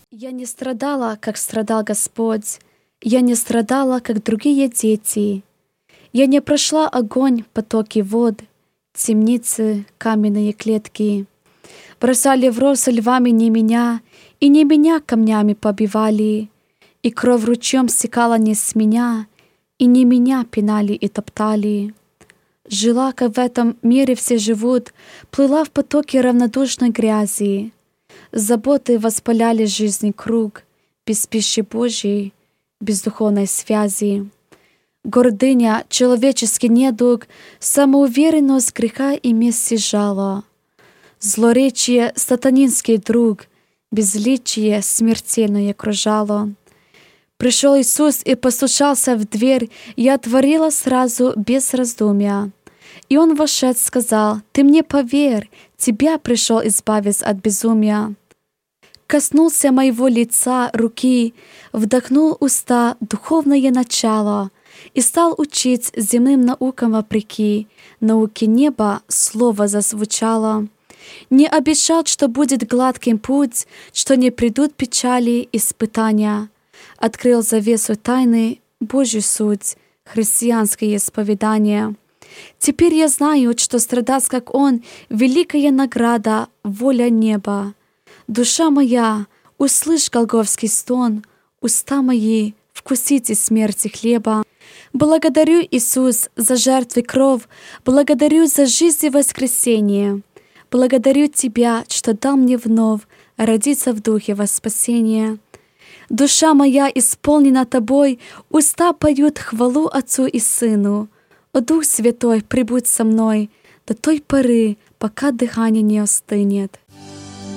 Я не страдала, как страдал Господь, я не страдала, как другие дети. Я не прошла огонь, потоки вод, темницы, каменные клетки. Бросали в ров со львами не меня, и не меня камнями побивали, и кровь ручьем стекала не с меня, и не меня пинали и топтали. Жила, как в этом мире все живут, плыла в потоке равнодушной грязи. Заботы воспаляли жизнь круг, без пищи Божьей, без духовной связи. Гордыня, человеческий недуг, самоуверенность греха и мести жало. Злоречие, сатанинский друг, безличие смертельное окружало. Пришел Иисус и постучался в дверь, я отворила сразу без раздумья. И Он вошед, сказал: «Ты мне поверь, тебя пришел избавить от безумия». Коснулся моего лица, руки, вдохнул уста духовное начало и стал учить земным наукам вопреки. Науки неба слово зазвучало. Не обещал, что будет гладким путь, что не придут печали, испытания. Открыл завесу тайны, Божью суть, христианское исповедание. Теперь я знаю, что страдать, как Он, великая награда, воля неба. Душа моя, услышь голгофский стон, уста мои, вкусите смерти хлеба. Благодарю, Иисус, за жертвы кровь, благодарю за жизнь и воскресение. Благодарю Тебя, что дал мне вновь родиться в духе во спасение. Душа моя исполнена Тобой, уста поют хвалу Отцу и Сыну. О Дух Святой, прибудь со мной до той поры, пока дыхание не остынет.